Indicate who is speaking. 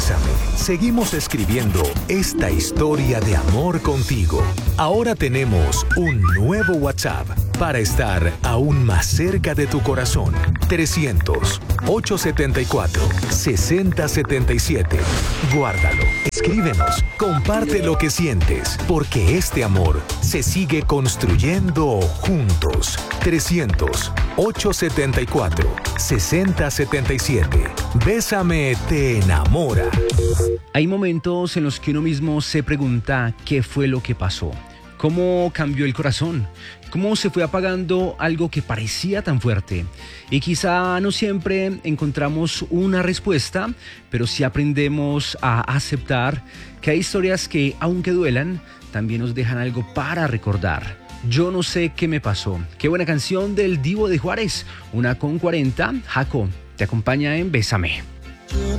Speaker 1: Bésame, seguimos escribiendo esta historia de amor contigo. Ahora tenemos un nuevo WhatsApp para estar aún más cerca de tu corazón. 300-874-6077. Guárdalo, escríbenos, comparte lo que sientes, porque este amor se sigue construyendo juntos. 300-874-6077. Bésame te enamora.
Speaker 2: Hay momentos en los que uno mismo se pregunta qué fue lo que pasó, cómo cambió el corazón, cómo se fue apagando algo que parecía tan fuerte. Y quizá no siempre encontramos una respuesta, pero sí aprendemos a aceptar que hay historias que, aunque duelan, también nos dejan algo para recordar. Yo no sé qué me pasó. Qué buena canción del Divo de Juárez, 1:40. Jaco te acompaña en Bésame.